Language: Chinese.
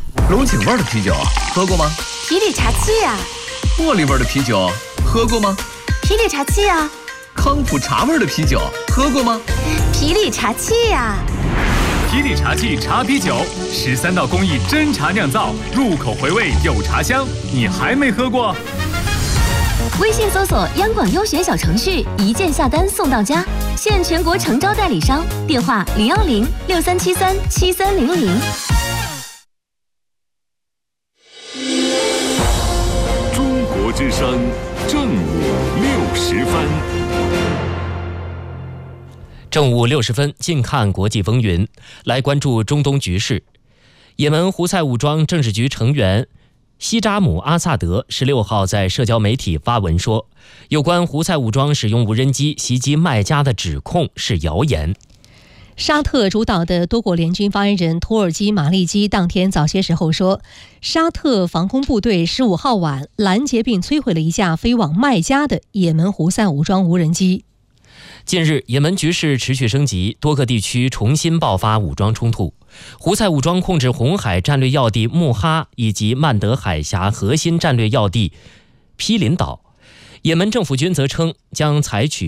龙井味的啤酒喝过吗？ 皮里茶气呀。 茉莉味的啤酒喝过吗？ 皮里茶气呀。 康普茶味的啤酒喝过吗？ 皮里茶气呀。 皮里茶气茶啤酒，13道工艺真茶酿造，入口回味有茶香。你还没喝过？ 微信搜索央广优选小程序，一键下单送到家，现全国诚招代理商，电话010-6373-7300。 中国之声正午60分。 正午60分，近看国际风云，来关注中东局势。也门胡塞武装政治局成员西扎姆·阿萨德16号在社交媒体发文说，有关胡塞武装使用无人机袭击麦加的指控是谣言。 沙特主导的多国联军发言人土耳其马利基当天早些时候说，沙特防空部队15号晚拦截并摧毁了一架飞往麦加的也门胡塞武装无人机。 近日，也门局势持续升级，多个地区重新爆发武装冲突。胡塞武装控制红海战略要地穆哈以及曼德海峡核心战略要地毗邻岛。也门政府军则称将采取